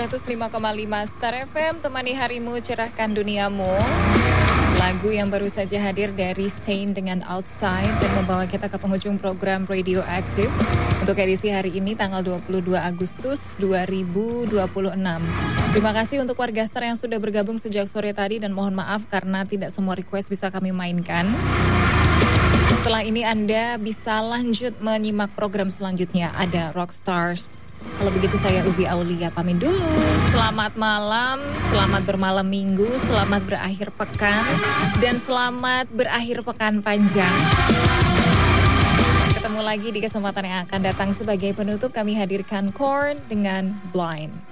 105,5 Star FM, temani harimu, cerahkan duniamu. Lagu yang baru saja hadir dari Stain dengan Outside dan membawa kita ke penghujung program Radioactive untuk edisi hari ini tanggal 22 Agustus 2026. Terima kasih untuk warga Star yang sudah bergabung sejak sore tadi dan mohon maaf karena tidak semua request bisa kami mainkan. Setelah ini Anda bisa lanjut menyimak program selanjutnya, ada Rockstars. Kalau begitu saya Uzi Aulia pamit dulu. Selamat malam, selamat bermalam minggu, selamat berakhir pekan, dan selamat berakhir pekan panjang. Ketemu lagi di kesempatan yang akan datang. Sebagai penutup kami hadirkan Korn dengan Blind.